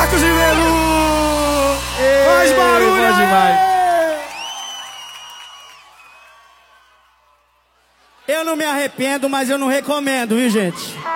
Marcos e Velu! Faz barulho! Bom demais. Eu não me arrependo, mas eu não recomendo, viu, gente?